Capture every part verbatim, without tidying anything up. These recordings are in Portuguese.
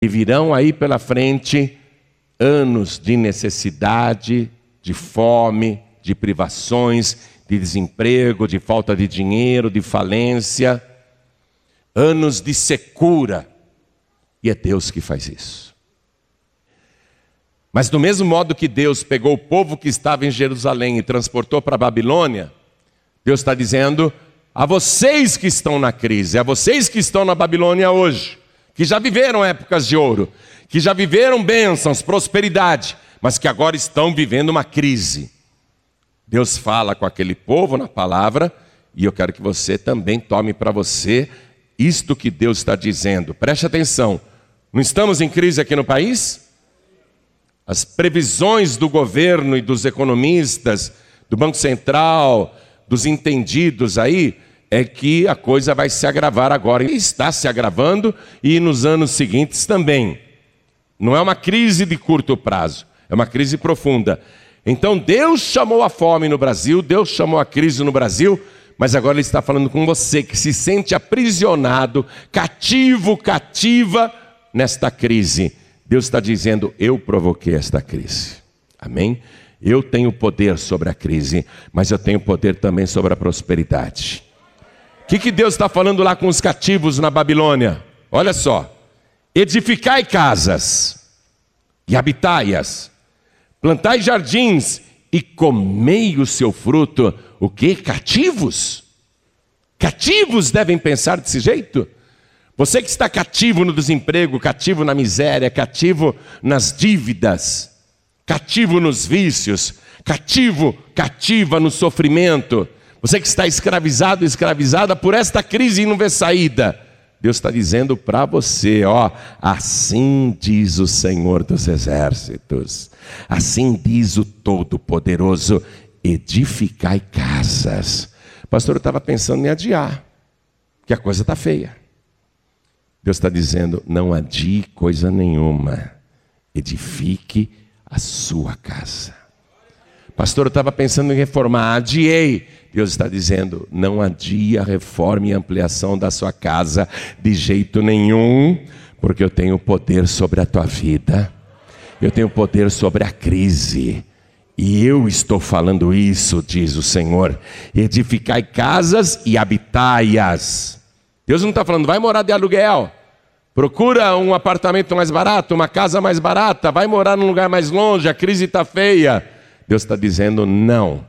E virão aí pela frente anos de necessidade, de fome, de privações, de desemprego, de falta de dinheiro, de falência, anos de secura. E é Deus que faz isso. Mas do mesmo modo que Deus pegou o povo que estava em Jerusalém e transportou para a Babilônia, Deus está dizendo a vocês que estão na crise, a vocês que estão na Babilônia hoje, que já viveram épocas de ouro, que já viveram bênçãos, prosperidade, mas que agora estão vivendo uma crise. Deus fala com aquele povo na palavra, e eu quero que você também tome para você isto que Deus está dizendo. Preste atenção, não estamos em crise aqui no país? As previsões do governo e dos economistas, do Banco Central, dos entendidos aí, é que a coisa vai se agravar agora. E está se agravando e nos anos seguintes também. Não é uma crise de curto prazo, é uma crise profunda. Então Deus chamou a fome no Brasil, Deus chamou a crise no Brasil, mas agora Ele está falando com você que se sente aprisionado, cativo, cativa nesta crise. Deus está dizendo, eu provoquei esta crise. Amém? Eu tenho poder sobre a crise, mas eu tenho poder também sobre a prosperidade. O que, que Deus está falando lá com os cativos na Babilônia? Olha só. Edificai casas e habitai-as. Plantai jardins e comei o seu fruto. O quê? Cativos? Cativos devem pensar desse jeito? Você que está cativo no desemprego, cativo na miséria, cativo nas dívidas, cativo nos vícios, cativo, cativa no sofrimento. Você que está escravizado, escravizada por esta crise e não vê saída. Deus está dizendo para você, ó, assim diz o Senhor dos Exércitos, assim diz o Todo-Poderoso, edificai casas. Pastor, eu estava pensando em adiar, que a coisa está feia. Deus está dizendo, não adie coisa nenhuma, edifique a sua casa. Pastor, eu estava pensando em reformar, adiei. Deus está dizendo, não adie a reforma e ampliação da sua casa de jeito nenhum, porque eu tenho poder sobre a tua vida, eu tenho poder sobre a crise, e eu estou falando isso, diz o Senhor, edificai casas e habitai-as. Deus não está falando, vai morar de aluguel, procura um apartamento mais barato, uma casa mais barata, vai morar num lugar mais longe, a crise está feia. Deus está dizendo não,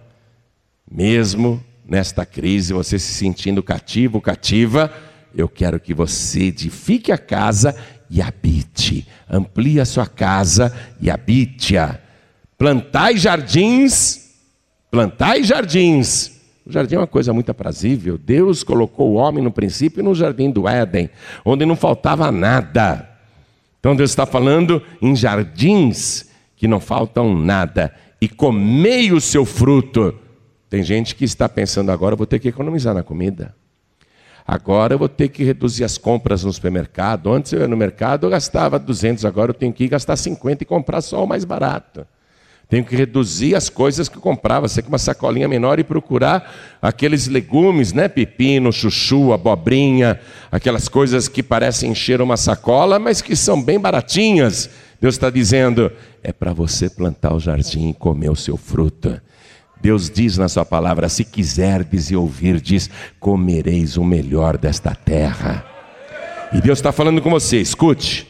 mesmo nesta crise, você se sentindo cativo, cativa, eu quero que você edifique a casa e habite, amplie a sua casa e habite-a, plantai jardins, plantai jardins, o jardim é uma coisa muito aprazível, Deus colocou o homem no princípio no jardim do Éden, onde não faltava nada, então Deus está falando em jardins que não faltam nada, e comei o seu fruto. Tem gente que está pensando, agora eu vou ter que economizar na comida. Agora eu vou ter que reduzir as compras no supermercado. Antes eu ia no mercado, eu gastava duzentos, agora eu tenho que ir gastar cinquenta e comprar só o mais barato. Tenho que reduzir as coisas que eu comprava, ser com uma sacolinha menor e procurar aqueles legumes, né? Pepino, chuchu, abobrinha, aquelas coisas que parecem encher uma sacola, mas que são bem baratinhas. Deus está dizendo, é para você plantar o jardim e comer o seu fruto. Deus diz na sua palavra, se quiserdes e ouvirdes, comereis o melhor desta terra. E Deus está falando com você, escute.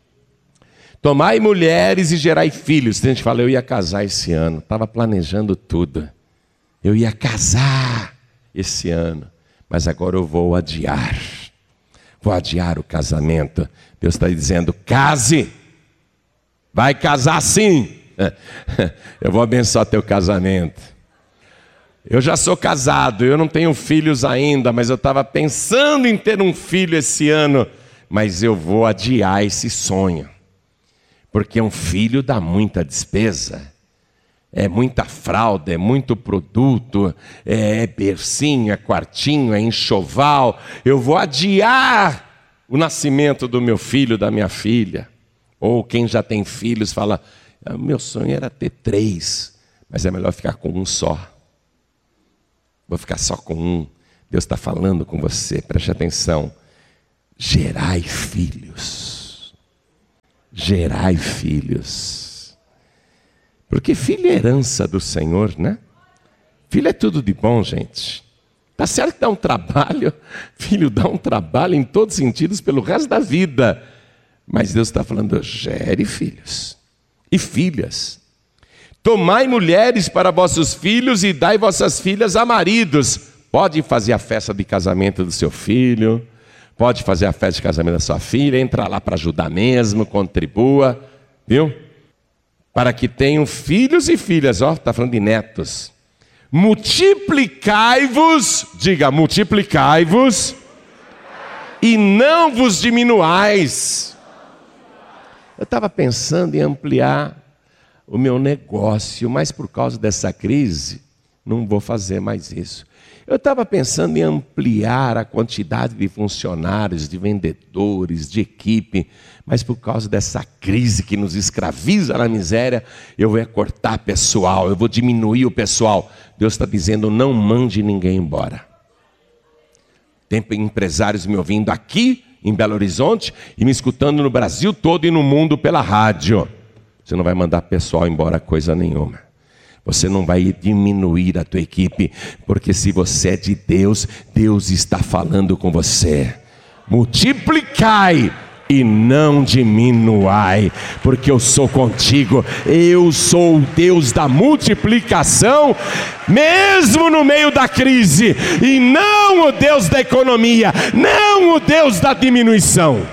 Tomai mulheres e gerai filhos. Tem gente que fala, eu ia casar esse ano, estava planejando tudo. Eu ia casar esse ano, mas agora eu vou adiar. Vou adiar o casamento. Deus está dizendo, case. Vai casar sim. Eu vou abençoar teu casamento. Eu já sou casado, eu não tenho filhos ainda, mas eu estava pensando em ter um filho esse ano, mas eu vou adiar esse sonho, porque um filho dá muita despesa, é muita fralda, é muito produto, é bercinho, é quartinho, é enxoval. Eu vou adiar o nascimento do meu filho, da minha filha. Ou quem já tem filhos fala, meu sonho era ter três, mas é melhor ficar com um só. Vou ficar só com um. Deus está falando com você, preste atenção. Gerai filhos. gerai filhos. Porque filho é herança do Senhor, né? Filho é tudo de bom, gente. Tá certo que dá um trabalho, filho dá um trabalho em todos os sentidos pelo resto da vida. Mas Deus está falando, gere filhos e filhas. Tomai mulheres para vossos filhos e dai vossas filhas a maridos. Pode fazer a festa de casamento do seu filho, pode fazer a festa de casamento da sua filha, entra lá para ajudar mesmo, contribua, viu? Para que tenham filhos e filhas, ó, está falando de netos. Multiplicai-vos, diga, multiplicai-vos, e não vos diminuais. Eu estava pensando em ampliar o meu negócio, mas por causa dessa crise, não vou fazer mais isso. Eu estava pensando em ampliar a quantidade de funcionários, de vendedores, de equipe, mas por causa dessa crise que nos escraviza na miséria, eu vou cortar pessoal, eu vou diminuir o pessoal. Deus está dizendo, não mande ninguém embora. Tem empresários me ouvindo aqui, em Belo Horizonte, e me escutando no Brasil todo e no mundo pela rádio. Você não vai mandar pessoal embora coisa nenhuma. Você não vai diminuir a tua equipe, porque se você é de Deus, Deus está falando com você. Multiplicai e não diminuai, porque eu sou contigo. Eu sou o Deus da multiplicação, mesmo no meio da crise, e não o Deus da economia, não o Deus da diminuição.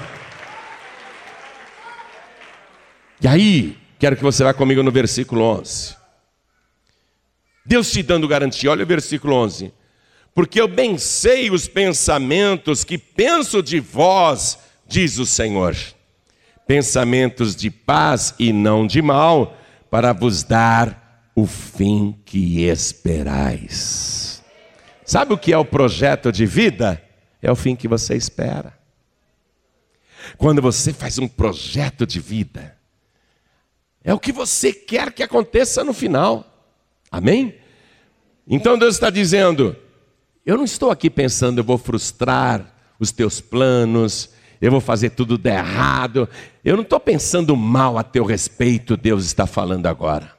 E aí, quero que você vá comigo no versículo onze. Deus te dando garantia, olha o versículo onze. Porque eu bem sei os pensamentos que penso de vós, diz o Senhor. Pensamentos de paz e não de mal, para vos dar o fim que esperais. Sabe o que é o projeto de vida? É o fim que você espera. Quando você faz um projeto de vida, é o que você quer que aconteça no final. Amém? Então Deus está dizendo, eu não estou aqui pensando, eu vou frustrar os teus planos, eu vou fazer tudo de errado. Eu não estou pensando mal a teu respeito, Deus está falando agora.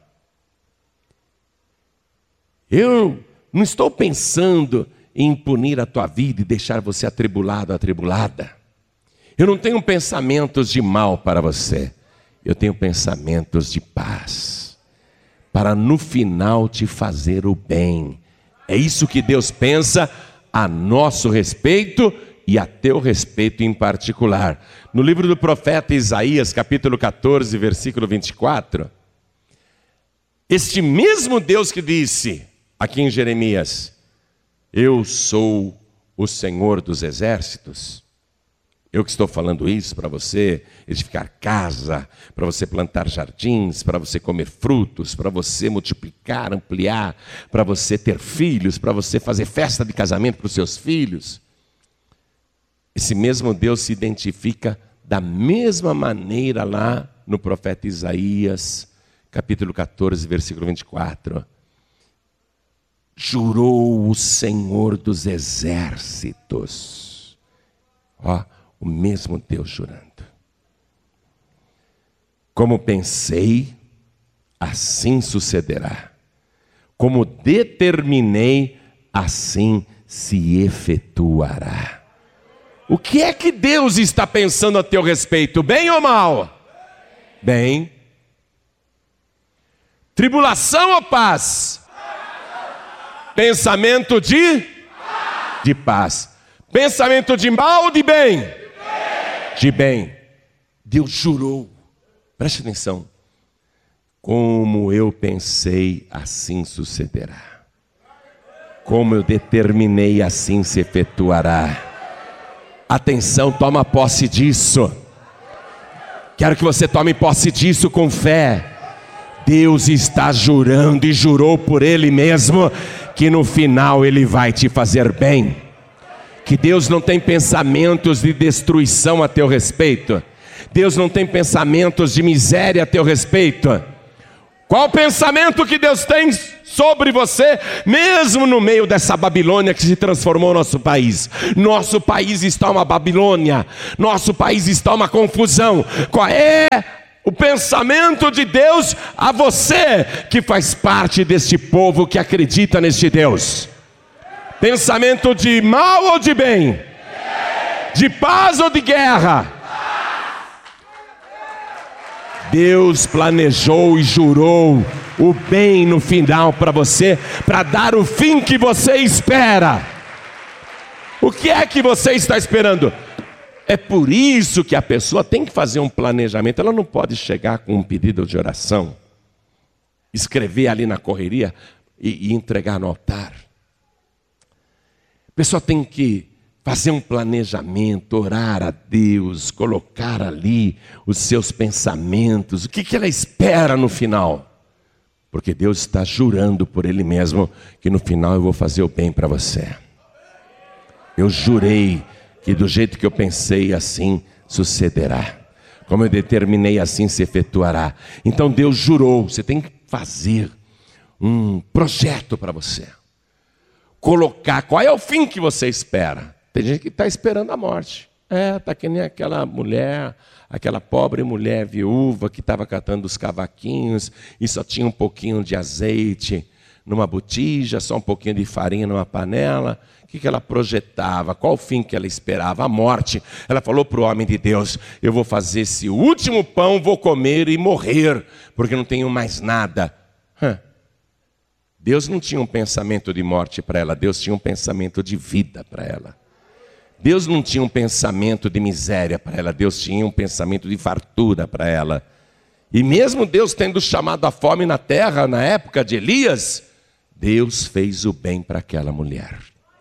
Eu não estou pensando em punir a tua vida e deixar você atribulado, atribulada. Eu não tenho pensamentos de mal para você. Eu tenho pensamentos de paz, para no final te fazer o bem. É isso que Deus pensa a nosso respeito e a teu respeito em particular. No livro do profeta Isaías, capítulo quatorze, versículo vinte e quatro, este mesmo Deus que disse aqui em Jeremias, eu sou o Senhor dos exércitos. Eu que estou falando isso para você edificar casa, para você plantar jardins, para você comer frutos, para você multiplicar, ampliar, para você ter filhos, para você fazer festa de casamento para os seus filhos. Esse mesmo Deus se identifica da mesma maneira lá no profeta Isaías, capítulo quatorze, versículo vinte e quatro. Jurou o Senhor dos exércitos. Ó, o mesmo Deus jurando. Como pensei, assim sucederá. Como determinei, assim se efetuará. O que é que Deus está pensando a teu respeito? Bem ou mal? Bem. Tribulação ou paz? Pensamento de? De paz. Pensamento de mal ou de bem? De bem. Deus jurou, preste atenção, como eu pensei, assim sucederá. Como eu determinei, assim se efetuará. Atenção, toma posse disso. Quero que você tome posse disso com fé. Deus está jurando e jurou por Ele mesmo que no final Ele vai te fazer bem. Que Deus não tem pensamentos de destruição a teu respeito. Deus não tem pensamentos de miséria a teu respeito. Qual o pensamento que Deus tem sobre você, mesmo no meio dessa Babilônia que se transformou nosso país? Nosso país está uma Babilônia, nosso país está uma confusão. Qual é o pensamento de Deus a você que faz parte deste povo que acredita neste Deus? Pensamento de mal ou de bem? De paz ou de guerra? Deus planejou e jurou o bem no final para você, para dar o fim que você espera. O que é que você está esperando? É por isso que a pessoa tem que fazer um planejamento. Ela não pode chegar com um pedido de oração, escrever ali na correria e, e entregar no altar. A pessoa tem que fazer um planejamento, orar a Deus, colocar ali os seus pensamentos, o que, que ela espera no final. Porque Deus está jurando por Ele mesmo que no final eu vou fazer o bem para você. Eu jurei que do jeito que eu pensei assim sucederá. Como eu determinei assim se efetuará. Então Deus jurou, você tem que fazer um projeto para você. Colocar, qual é o fim que você espera? Tem gente que está esperando a morte. É, está que nem aquela mulher, aquela pobre mulher viúva que estava catando os cavaquinhos e só tinha um pouquinho de azeite numa botija, só um pouquinho de farinha numa panela. O que, que ela projetava? Qual o fim que ela esperava? A morte. Ela falou para o homem de Deus: eu vou fazer esse último pão, vou comer e morrer, porque não tenho mais nada. Hã. Deus não tinha um pensamento de morte para ela, Deus tinha um pensamento de vida para ela. Deus não tinha um pensamento de miséria para ela, Deus tinha um pensamento de fartura para ela. E mesmo Deus tendo chamado a fome na terra, na época de Elias, Deus fez o bem para aquela mulher.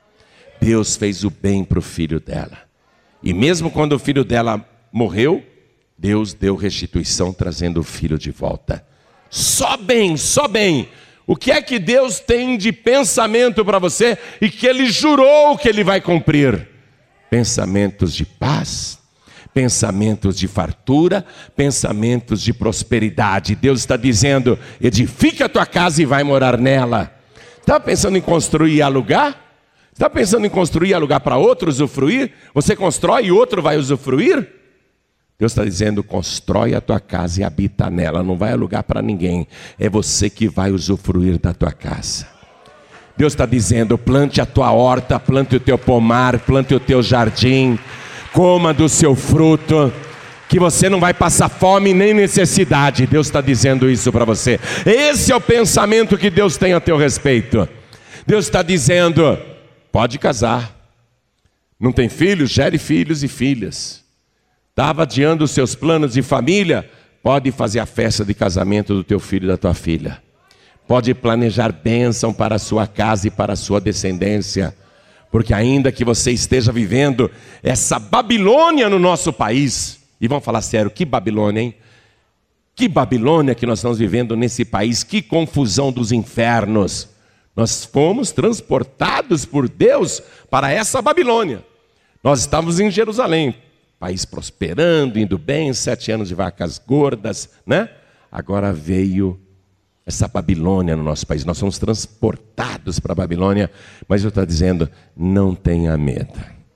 Deus fez o bem para o filho dela. E mesmo quando o filho dela morreu, Deus deu restituição trazendo o filho de volta. Só bem, só bem. O que é que Deus tem de pensamento para você e que Ele jurou que Ele vai cumprir? Pensamentos de paz, pensamentos de fartura, pensamentos de prosperidade. Deus está dizendo: edifica a tua casa e vai morar nela. Está pensando em construir e alugar? Está pensando em construir e alugar para outro usufruir? Você constrói e outro vai usufruir? Deus está dizendo: constrói a tua casa e habita nela, não vai alugar para ninguém, é você que vai usufruir da tua casa. Deus está dizendo: plante a tua horta, plante o teu pomar, plante o teu jardim, coma do seu fruto, que você não vai passar fome nem necessidade. Deus está dizendo isso para você. Esse é o pensamento que Deus tem a teu respeito. Deus está dizendo: pode casar, não tem filhos? Gere filhos e filhas. Estava adiando os seus planos de família? Pode fazer a festa de casamento do teu filho e da tua filha. Pode planejar bênção para a sua casa e para a sua descendência. Porque ainda que você esteja vivendo essa Babilônia no nosso país, e vamos falar sério, que Babilônia, hein? Que Babilônia que nós estamos vivendo nesse país, que confusão dos infernos. Nós fomos transportados por Deus para essa Babilônia. Nós estávamos em Jerusalém, país prosperando, indo bem, sete anos de vacas gordas, né? Agora veio essa Babilônia no nosso país. Nós somos transportados para a Babilônia, mas eu estou dizendo: não tenha medo.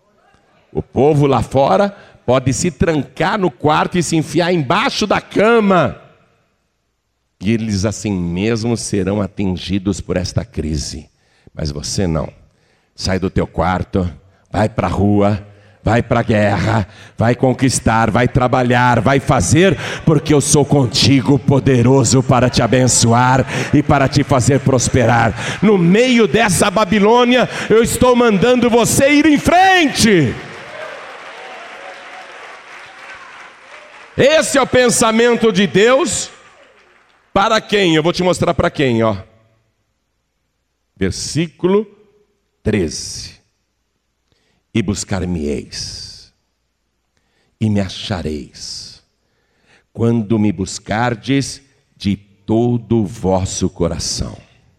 O povo lá fora pode se trancar no quarto e se enfiar embaixo da cama, e eles assim mesmo serão atingidos por esta crise. Mas você não. Sai do teu quarto, vai para a rua, vai para a guerra, vai conquistar, vai trabalhar, vai fazer, porque eu sou contigo, poderoso para te abençoar e para te fazer prosperar. No meio dessa Babilônia, eu estou mandando você ir em frente. Esse é o pensamento de Deus. Para quem? Eu vou te mostrar para quem, ó. Versículo treze. E buscar-me-eis, e me achareis, quando me buscardes de todo o vosso coração.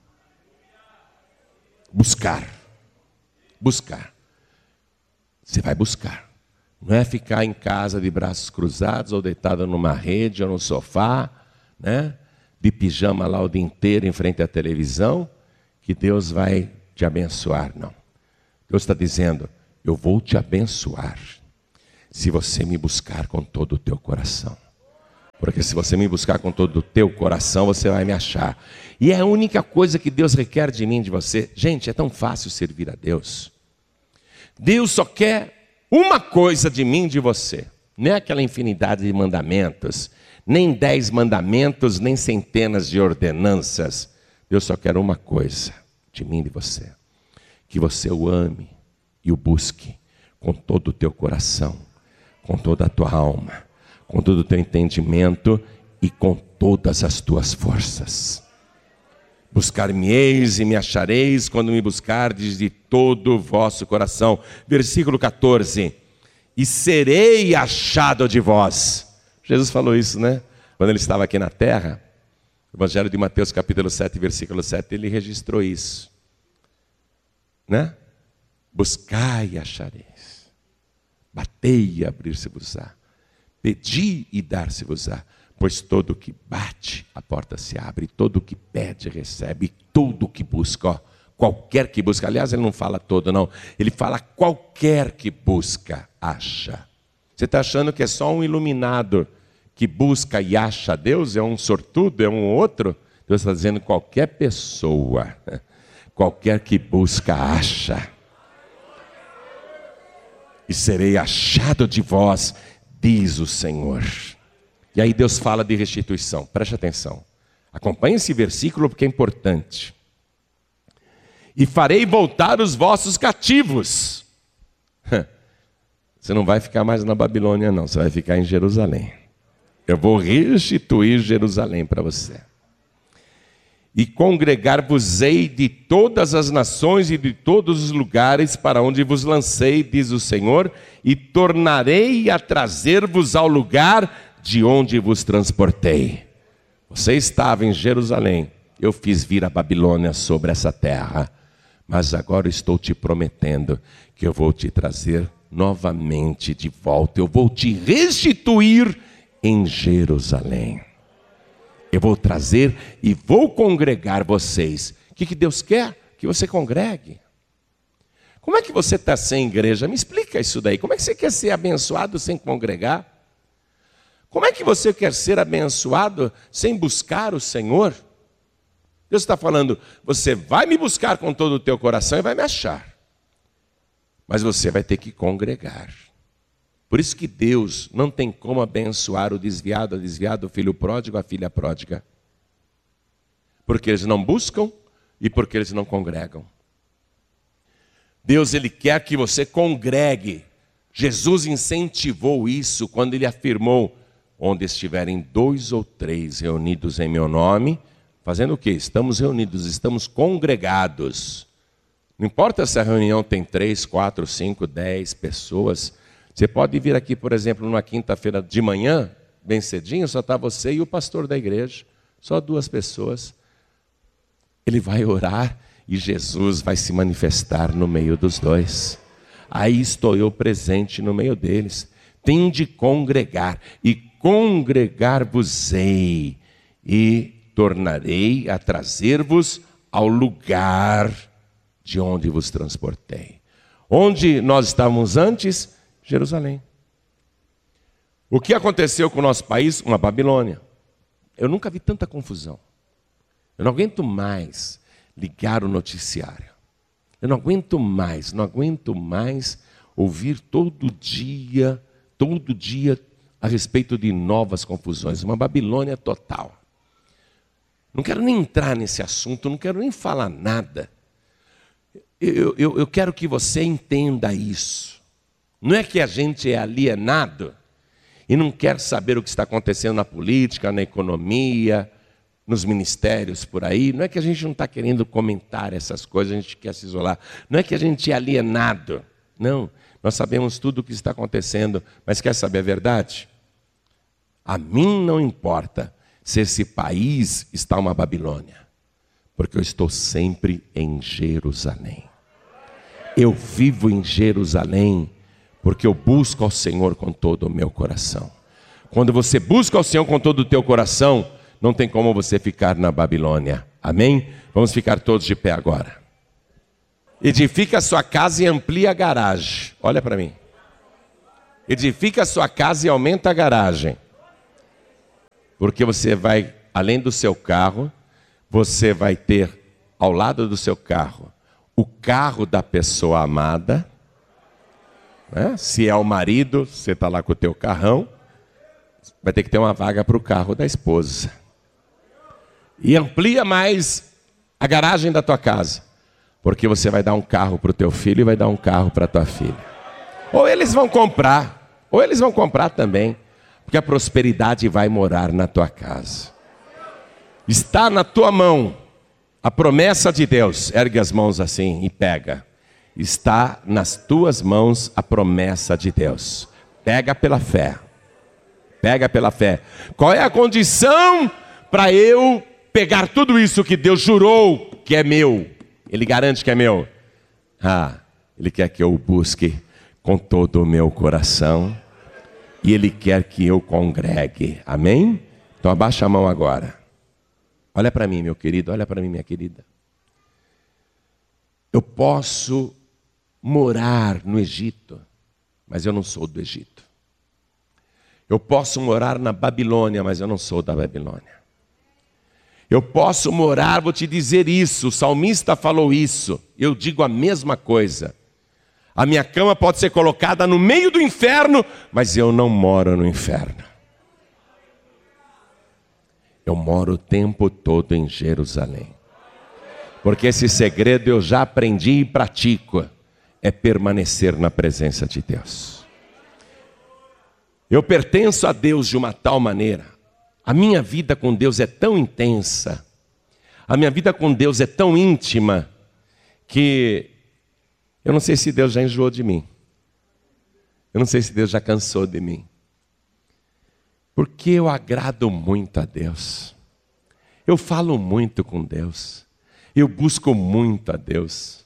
Buscar, buscar. Você vai buscar. Não é ficar em casa de braços cruzados, ou deitado numa rede, ou no sofá, né? de pijama lá o dia inteiro em frente à televisão, que Deus vai te abençoar. Não. Deus está dizendo, eu vou te abençoar se você me buscar com todo o teu coração. Porque se você me buscar com todo o teu coração, você vai me achar. E é a única coisa que Deus requer de mim, de você. Gente, é tão fácil servir a Deus. Deus só quer uma coisa de mim, de você. Não é aquela infinidade de mandamentos, nem dez mandamentos, nem centenas de ordenanças. Deus só quer uma coisa de mim e de você. Que você o ame e o busque com todo o teu coração, com toda a tua alma, com todo o teu entendimento e com todas as tuas forças. Buscar-me-eis e me achareis quando me buscardes de todo o vosso coração. Versículo quatorze. E serei achado de vós. Jesus falou isso, né? Quando ele estava aqui na terra. Evangelho de Mateus capítulo sete, versículo sete, ele registrou isso. Né? Buscai e achareis. Batei e abrir-se-vos-á. Pedi e dar-se-vos-á. Pois todo o que bate, a porta se abre. Todo o que pede, recebe. Todo o que busca, ó, qualquer que busca. Aliás, ele não fala todo, não. Ele fala qualquer que busca, acha. Você está achando que é só um iluminado que busca e acha Deus? É um sortudo? É um outro? Deus está dizendo qualquer pessoa, qualquer que busca, acha. E serei achado de vós, diz o Senhor. E aí Deus fala de restituição. Preste atenção. Acompanhe esse versículo porque é importante. E farei voltar os vossos cativos. Você não vai ficar mais na Babilônia, não. Você vai ficar em Jerusalém. Eu vou restituir Jerusalém para você. E congregar-vos-ei de todas as nações e de todos os lugares para onde vos lancei, diz o Senhor, e tornarei a trazer-vos ao lugar de onde vos transportei. Você estava em Jerusalém, eu fiz vir a Babilônia sobre essa terra, mas agora estou te prometendo que eu vou te trazer novamente de volta, eu vou te restituir em Jerusalém. Eu vou trazer e vou congregar vocês. O que, que Deus quer? Que você congregue. Como é que você está sem igreja? Me explica isso daí. Como é que você quer ser abençoado sem congregar? Como é que você quer ser abençoado sem buscar o Senhor? Deus está falando, você vai me buscar com todo o teu coração e vai me achar. Mas você vai ter que congregar. Por isso que Deus não tem como abençoar o desviado, a desviada, o filho pródigo, a filha pródiga. Porque eles não buscam e porque eles não congregam. Deus, Ele quer que você congregue. Jesus incentivou isso quando Ele afirmou, onde estiverem dois ou três reunidos em meu nome, fazendo o quê? Estamos reunidos, estamos congregados. Não importa se a reunião tem três, quatro, cinco, dez pessoas. Você pode vir aqui, por exemplo, numa quinta-feira de manhã, bem cedinho, só está você e o pastor da igreja. Só duas pessoas. Ele vai orar e Jesus vai se manifestar no meio dos dois. Aí estou eu presente no meio deles. Tem de congregar e congregar-vos-ei e tornarei a trazer-vos ao lugar de onde vos transportei. Onde nós estávamos antes? Jerusalém. O que aconteceu com o nosso país? Uma Babilônia. Eu nunca vi tanta confusão. Eu não aguento mais ligar o noticiário. Eu não aguento mais, não aguento mais ouvir todo dia, todo dia a respeito de novas confusões. Uma Babilônia total. Não quero nem entrar nesse assunto, não quero nem falar nada. Eu, eu, eu quero que você entenda isso. Não é que a gente é alienado e não quer saber o que está acontecendo na política, na economia, nos ministérios por aí. Não é que a gente não está querendo comentar essas coisas, a gente quer se isolar. Não é que a gente é alienado. Não, nós sabemos tudo o que está acontecendo, mas quer saber a verdade? A mim não importa se esse país está uma Babilônia, porque eu estou sempre em Jerusalém. Eu vivo em Jerusalém, porque eu busco ao Senhor com todo o meu coração. Quando você busca ao Senhor com todo o teu coração, não tem como você ficar na Babilônia. Amém? Vamos ficar todos de pé agora. Edifica a sua casa e amplia a garagem. Olha para mim. Edifica a sua casa e aumenta a garagem. Porque você vai, além do seu carro, você vai ter ao lado do seu carro o carro da pessoa amada. Né? Se é o marido, você está lá com o teu carrão, vai ter que ter uma vaga para o carro da esposa. E amplia mais a garagem da tua casa, porque você vai dar um carro para o teu filho e vai dar um carro para a tua filha. Ou eles vão comprar, ou eles vão comprar também, porque a prosperidade vai morar na tua casa. Está na tua mão a promessa de Deus. Ergue as mãos assim e pega. Está nas tuas mãos a promessa de Deus. Pega pela fé. Pega pela fé. Qual é a condição para eu pegar tudo isso que Deus jurou que é meu? Ele garante que é meu. Ah, Ele quer que eu o busque com todo o meu coração. E Ele quer que eu congregue. Amém? Então abaixa a mão agora. Olha para mim, meu querido. Olha para mim, minha querida. Eu posso morar no Egito, mas eu não sou do Egito. Eu posso morar na Babilônia, mas eu não sou da Babilônia. Eu posso morar, vou te dizer isso, o salmista falou isso, eu digo a mesma coisa. A minha cama pode ser colocada no meio do inferno, mas eu não moro no inferno. Eu moro o tempo todo em Jerusalém. Porque esse segredo eu já aprendi e pratico. É permanecer na presença de Deus. Eu pertenço a Deus de uma tal maneira. A minha vida com Deus é tão intensa. A minha vida com Deus é tão íntima. Que eu não sei se Deus já enjoou de mim. Eu não sei se Deus já cansou de mim. Porque eu agrado muito a Deus. Eu falo muito com Deus. Eu busco muito a Deus.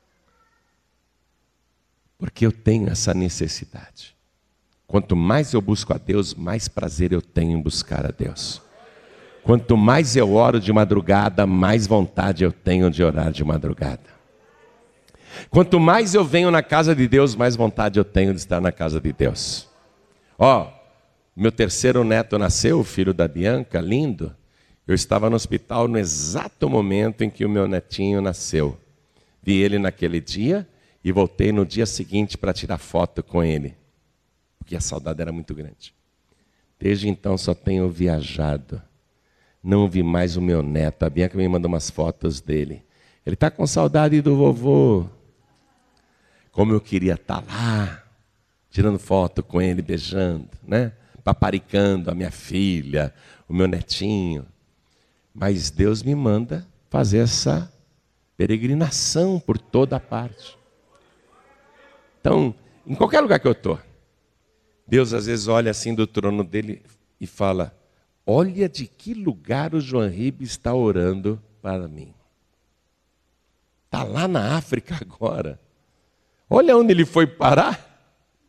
Porque eu tenho essa necessidade. Quanto mais eu busco a Deus, mais prazer eu tenho em buscar a Deus. Quanto mais eu oro de madrugada, mais vontade eu tenho de orar de madrugada. Quanto mais eu venho na casa de Deus, mais vontade eu tenho de estar na casa de Deus. Ó, meu terceiro neto nasceu, o filho da Bianca, lindo. Eu estava no hospital no exato momento em que o meu netinho nasceu. Vi ele naquele dia e voltei no dia seguinte para tirar foto com ele. Porque a saudade era muito grande. Desde então só tenho viajado. Não vi mais o meu neto. A Bianca me mandou umas fotos dele. Ele está com saudade do vovô. Como eu queria estar lá, tirando foto com ele, beijando, né? Paparicando a minha filha, o meu netinho. Mas Deus me manda fazer essa peregrinação por toda parte. Então, em qualquer lugar que eu estou, Deus às vezes olha assim do trono dele e fala: olha de que lugar o João Ribe está orando para mim. Está lá na África agora. Olha onde ele foi parar.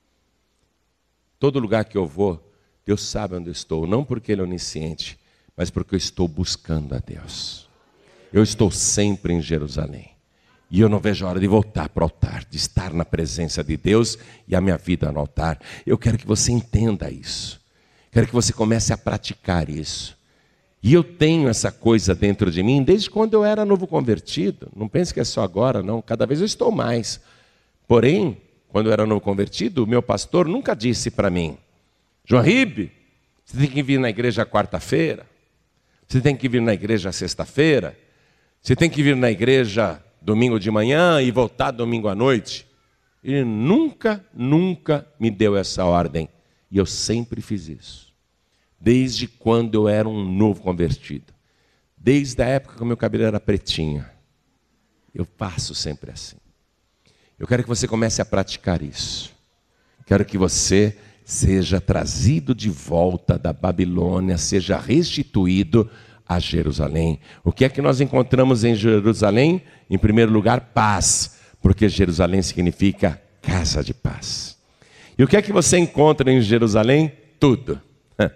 Todo lugar que eu vou, Deus sabe onde eu estou. Não porque Ele é onisciente, mas porque eu estou buscando a Deus. Eu estou sempre em Jerusalém. E eu não vejo a hora de voltar para o altar, de estar na presença de Deus e a minha vida no altar. Eu quero que você entenda isso. Quero que você comece a praticar isso. E eu tenho essa coisa dentro de mim desde quando eu era novo convertido. Não pense que é só agora, não. Cada vez eu estou mais. Porém, quando eu era novo convertido, o meu pastor nunca disse para mim: João Ribe, você tem que vir na igreja quarta-feira. Você tem que vir na igreja sexta-feira. Você tem que vir na igreja domingo de manhã e voltar domingo à noite. Ele nunca, nunca me deu essa ordem. E eu sempre fiz isso. Desde quando eu era um novo convertido. Desde a época que o meu cabelo era pretinho. Eu faço sempre assim. Eu quero que você comece a praticar isso. Quero que você seja trazido de volta da Babilônia, seja restituído a Jerusalém. O que é que nós encontramos em Jerusalém? Em primeiro lugar, paz, porque Jerusalém significa casa de paz. E o que é que você encontra em Jerusalém? Tudo.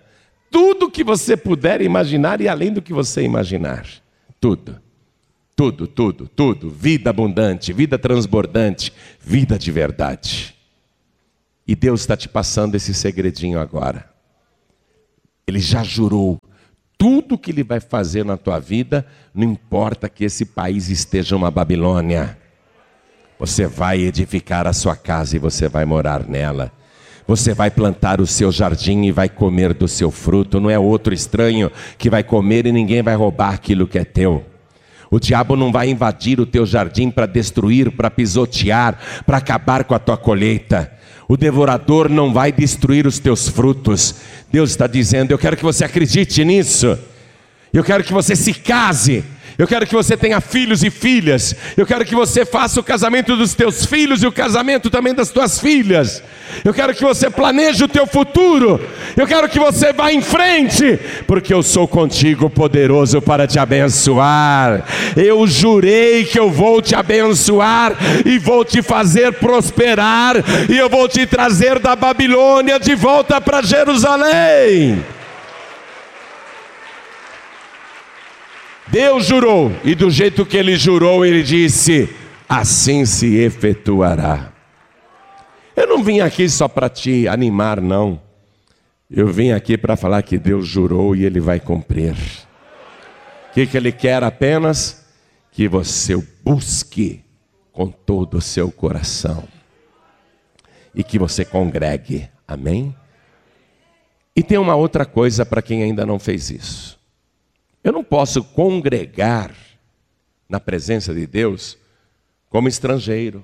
tudo que você puder imaginar e além do que você imaginar. Tudo, tudo, tudo, tudo. Vida abundante, vida transbordante, vida de verdade. E Deus está te passando esse segredinho agora. Ele já jurou. Tudo que Ele vai fazer na tua vida, não importa que esse país esteja uma Babilônia. Você vai edificar a sua casa e você vai morar nela. Você vai plantar o seu jardim e vai comer do seu fruto. Não é outro estranho que vai comer e ninguém vai roubar aquilo que é teu. O diabo não vai invadir o teu jardim para destruir, para pisotear, para acabar com a tua colheita. O devorador não vai destruir os teus frutos. Deus está dizendo, eu quero que você acredite nisso. Eu quero que você se case. Eu quero que você tenha filhos e filhas. Eu quero que você faça o casamento dos teus filhos e o casamento também das tuas filhas. Eu quero que você planeje o teu futuro. Eu quero que você vá em frente, porque eu sou contigo, poderoso para te abençoar. Eu jurei que eu vou te abençoar e vou te fazer prosperar, e eu vou te trazer da Babilônia de volta para Jerusalém. Deus jurou, e do jeito que Ele jurou, Ele disse, assim se efetuará. Eu não vim aqui só para te animar, não. Eu vim aqui para falar que Deus jurou e Ele vai cumprir. O que, que Ele quer apenas? Que você o busque com todo o seu coração. E que você congregue, amém? E tem uma outra coisa para quem ainda não fez isso. Eu não posso congregar na presença de Deus como estrangeiro,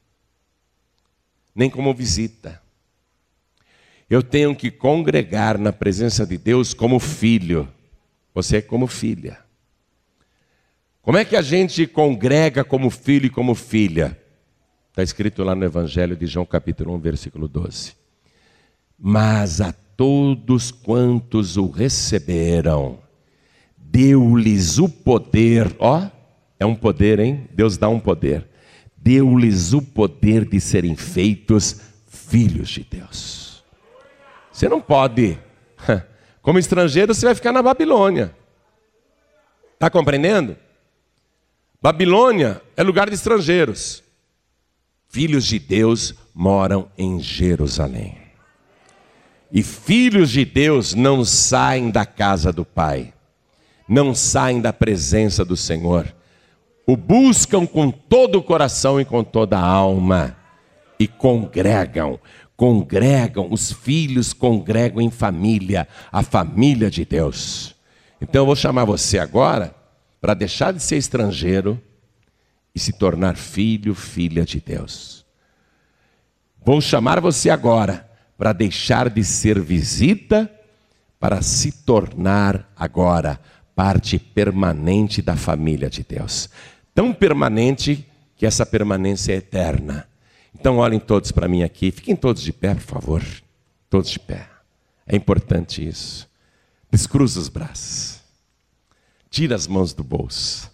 nem como visita. Eu tenho que congregar na presença de Deus como filho. Você é como filha. Como é que a gente congrega como filho e como filha? Está escrito lá no Evangelho de João capítulo um, versículo doze. Mas a todos quantos o receberam, deu-lhes o poder, ó, é um poder, hein? Deus dá um poder. Deu-lhes o poder de serem feitos filhos de Deus. Você não pode, como estrangeiro você vai ficar na Babilônia. Está compreendendo? Babilônia é lugar de estrangeiros. Filhos de Deus moram em Jerusalém. E filhos de Deus não saem da casa do Pai. Não saem da presença do Senhor, o buscam com todo o coração e com toda a alma, e congregam, congregam, os filhos congregam em família, a família de Deus. Então eu vou chamar você agora, para deixar de ser estrangeiro, e se tornar filho, filha de Deus. Vou chamar você agora, para deixar de ser visita, para se tornar agora parte permanente da família de Deus. Tão permanente que essa permanência é eterna. Então olhem todos para mim aqui. Fiquem todos de pé, por favor. Todos de pé. É importante isso. Descruza os braços. Tira as mãos do bolso.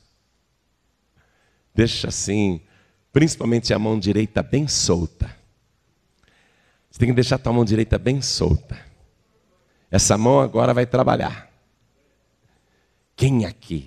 Deixa assim, principalmente a mão direita bem solta. Você tem que deixar a tua mão direita bem solta. Essa mão agora vai trabalhar. Quem aqui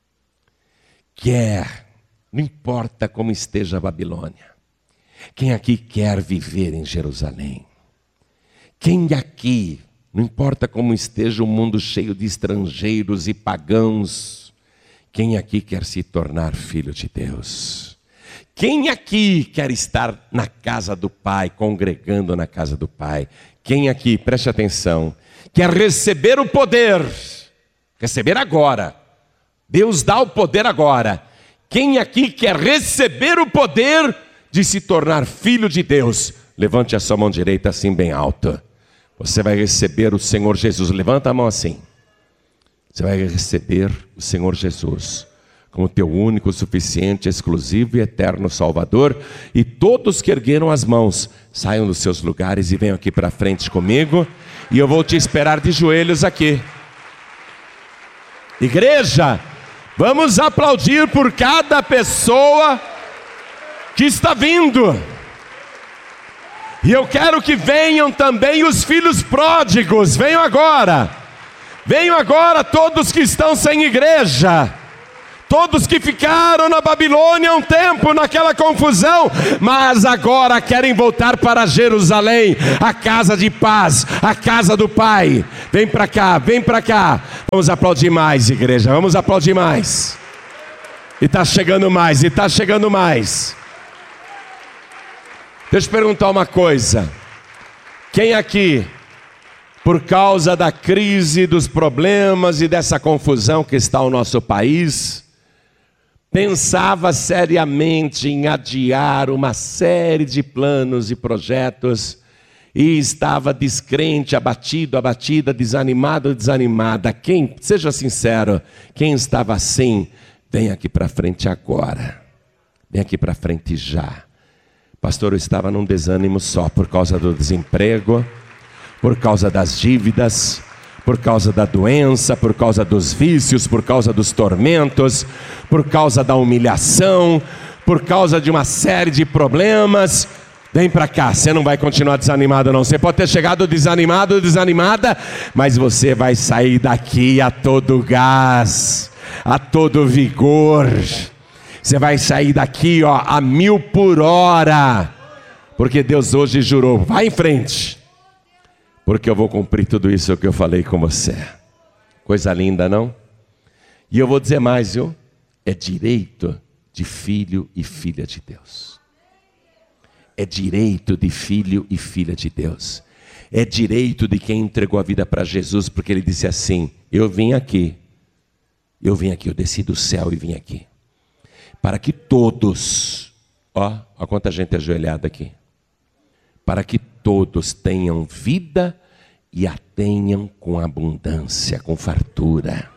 quer, não importa como esteja a Babilônia, quem aqui quer viver em Jerusalém? Quem aqui, não importa como esteja o mundo cheio de estrangeiros e pagãos, quem aqui quer se tornar filho de Deus? Quem aqui quer estar na casa do Pai, congregando na casa do Pai? Quem aqui, preste atenção, quer receber o poder? Receber agora. Deus dá o poder agora. Quem aqui quer receber o poder de se tornar filho de Deus? Levante a sua mão direita assim bem alta. Você vai receber o Senhor Jesus. Levanta a mão assim. Você vai receber o Senhor Jesus como teu único, suficiente, exclusivo e eterno Salvador. E todos que ergueram as mãos, saiam dos seus lugares e venham aqui para frente comigo. E eu vou te esperar de joelhos aqui. Igreja, vamos aplaudir por cada pessoa que está vindo. E eu quero que venham também os filhos pródigos. Venham agora. Venham agora todos que estão sem igreja, todos que ficaram na Babilônia um tempo naquela confusão, mas agora querem voltar para Jerusalém, a casa de paz, a casa do Pai. Vem para cá, vem para cá. Vamos aplaudir mais, igreja, vamos aplaudir mais. E está chegando mais, e está chegando mais. Deixa eu perguntar uma coisa. Quem aqui, por causa da crise, dos problemas e dessa confusão que está o nosso país, pensava seriamente em adiar uma série de planos e projetos e estava descrente, abatido, abatida, desanimado, desanimada? Quem, seja sincero, quem estava assim, vem aqui para frente agora. Vem aqui para frente já. Pastor, eu estava num desânimo só por causa do desemprego, por causa das dívidas, por causa da doença, por causa dos vícios, por causa dos tormentos, por causa da humilhação, por causa de uma série de problemas. Vem para cá, você não vai continuar desanimado não. Você pode ter chegado desanimado, desanimada, mas você vai sair daqui a todo gás, a todo vigor. Você vai sair daqui, ó, a mil por hora, porque Deus hoje jurou. Vai em frente, porque eu vou cumprir tudo isso que eu falei com você. Coisa linda, não? E eu vou dizer mais, viu? É direito de filho e filha de Deus. É direito de filho e filha de Deus. É direito de quem entregou a vida para Jesus, porque ele disse assim: eu vim aqui, eu vim aqui, eu desci do céu e vim aqui, para que todos, ó, ó quanta gente ajoelhada aqui, para que todos tenham vida e a tenham com abundância, com fartura.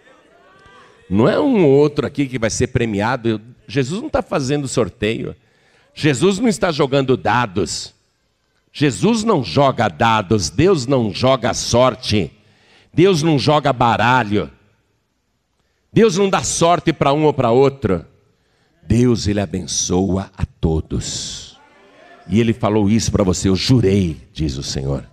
Não é um outro aqui que vai ser premiado. Jesus não está fazendo sorteio. Jesus não está jogando dados. Jesus não joga dados. Deus não joga sorte. Deus não joga baralho. Deus não dá sorte para um ou para outro. Deus, ele abençoa a todos. E ele falou isso para você: eu jurei, diz o Senhor.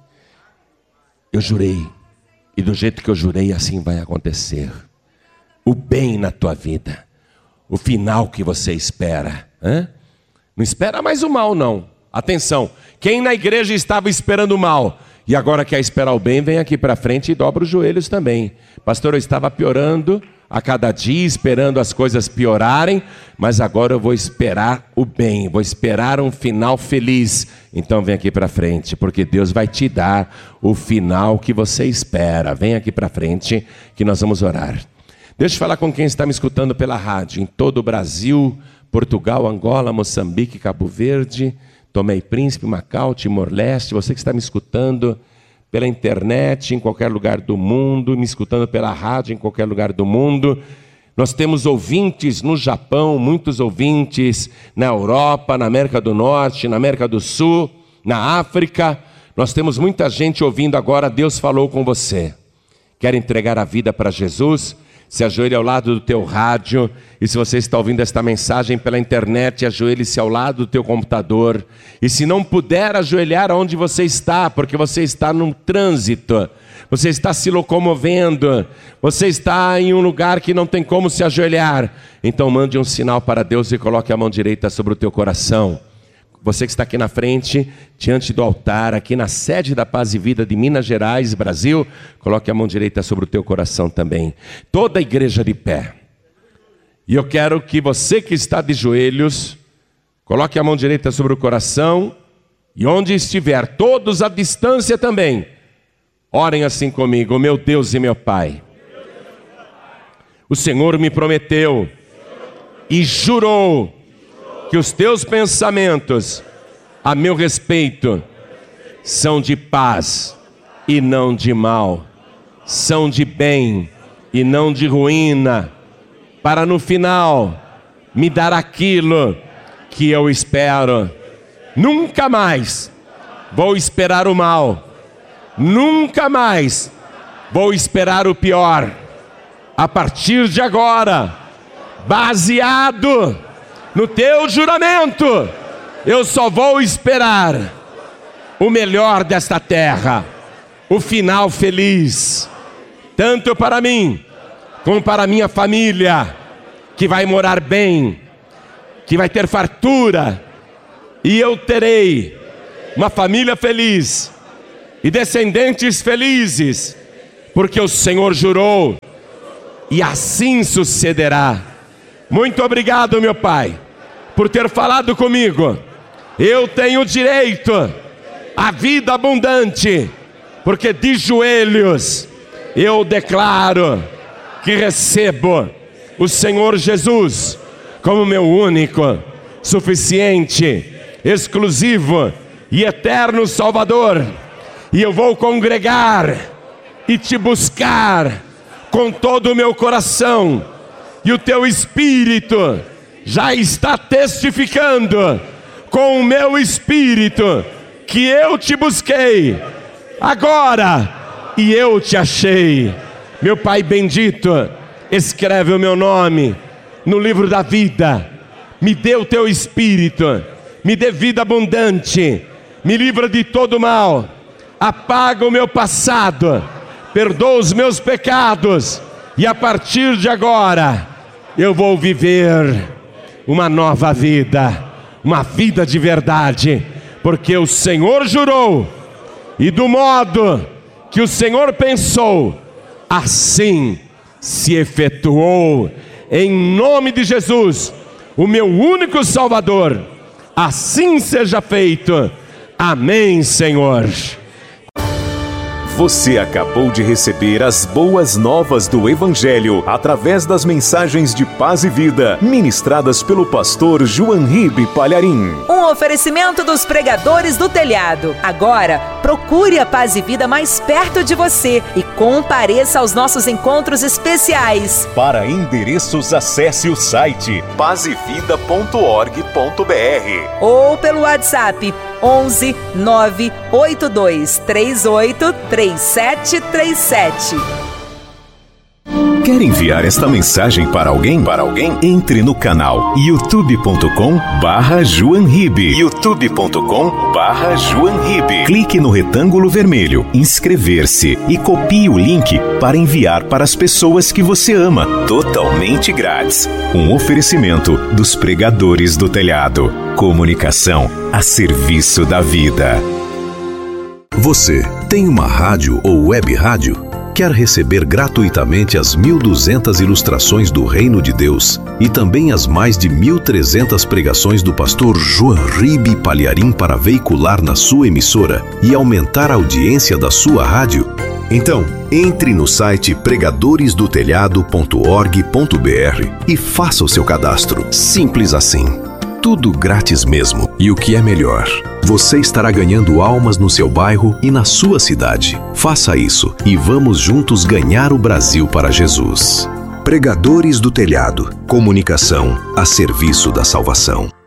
Eu jurei. E do jeito que eu jurei, assim vai acontecer. O bem na tua vida. O final que você espera. Hã? Não espera mais o mal, não. Atenção. Quem na igreja estava esperando o mal e agora quer esperar o bem, vem aqui para frente e dobra os joelhos também. Pastor, eu estava piorando a cada dia, esperando as coisas piorarem, mas agora eu vou esperar o bem, vou esperar um final feliz. Então vem aqui para frente, porque Deus vai te dar o final que você espera. Vem aqui para frente que nós vamos orar. Deixa eu falar com quem está me escutando pela rádio, em todo o Brasil, Portugal, Angola, Moçambique, Cabo Verde, Tomé e Príncipe, Macau, Timor-Leste. Você que está me escutando pela internet, em qualquer lugar do mundo, me escutando pela rádio, em qualquer lugar do mundo. Nós temos ouvintes no Japão, muitos ouvintes na Europa, na América do Norte, na América do Sul, na África. Nós temos muita gente ouvindo agora. Deus falou com você. Quer entregar a vida para Jesus? Se ajoelhe ao lado do teu rádio, e se você está ouvindo esta mensagem pela internet, ajoelhe-se ao lado do teu computador. E se não puder ajoelhar onde você está, porque você está num trânsito, você está se locomovendo, você está em um lugar que não tem como se ajoelhar, então mande um sinal para Deus e coloque a mão direita sobre o teu coração. Você que está aqui na frente, diante do altar, aqui na sede da Paz e Vida de Minas Gerais, Brasil, coloque a mão direita sobre o teu coração também. Toda a igreja de pé. E eu quero que você que está de joelhos, coloque a mão direita sobre o coração, e onde estiver, todos à distância também, orem assim comigo: meu Deus e meu Pai, o Senhor me prometeu e jurou que os teus pensamentos a meu respeito são de paz e não de mal, são de bem e não de ruína, para no final me dar aquilo que eu espero. Nunca mais vou esperar o mal, nunca mais vou esperar o pior. A partir de agora, baseado no teu juramento, eu só vou esperar o melhor desta terra, o final feliz. tanto para mim, como para minha família, que vai morar bem, que vai ter fartura, e eu terei uma família feliz e descendentes felizes, porque o Senhor jurou, e assim sucederá. Muito obrigado, meu Pai, por ter falado comigo. Eu tenho direito à vida abundante, porque de joelhos eu declaro que recebo o Senhor Jesus como meu único, suficiente, exclusivo e eterno Salvador. E eu vou congregar e te buscar com todo o meu coração. E o teu Espírito já está testificando com o meu Espírito que eu te busquei agora e eu te achei. Meu Pai bendito, escreve o meu nome no livro da vida. Me dê o teu Espírito, me dê vida abundante, me livra de todo mal, apaga o meu passado, perdoa os meus pecados, e a partir de agora eu vou viver uma nova vida, uma vida de verdade, porque o Senhor jurou, e do modo que o Senhor pensou, assim se efetuou. Em nome de Jesus, o meu único Salvador, assim seja feito. Amém, Senhor. Você acabou de receber as boas novas do Evangelho através das mensagens de paz e vida ministradas pelo pastor João Ribe Palharim. Um oferecimento dos pregadores do telhado. Agora, procure a Paz e Vida mais perto de você e compareça aos nossos encontros especiais. Para endereços, acesse o site paz e vida ponto org ponto br ou pelo WhatsApp onze nove oito dois três oito três sete três sete. Quer enviar esta mensagem para alguém? Para alguém? Entre no canal youtube ponto com barra João Ribe. youtube ponto com barra João Ribe. Clique no retângulo vermelho, inscrever-se e copie o link para enviar para as pessoas que você ama, totalmente grátis. Um oferecimento dos pregadores do telhado. Comunicação a serviço da vida. Você tem uma rádio ou web rádio? Quer receber gratuitamente as mil e duzentas ilustrações do Reino de Deus e também as mais de mil e trezentas pregações do pastor João Ribe Palharim para veicular na sua emissora e aumentar a audiência da sua rádio? Então, entre no site pregadores do telhado ponto org ponto br e faça o seu cadastro. Simples assim. Tudo grátis mesmo. E o que é melhor, você estará ganhando almas no seu bairro e na sua cidade. Faça isso e vamos juntos ganhar o Brasil para Jesus. Pregadores do Telhado. Comunicação a serviço da salvação.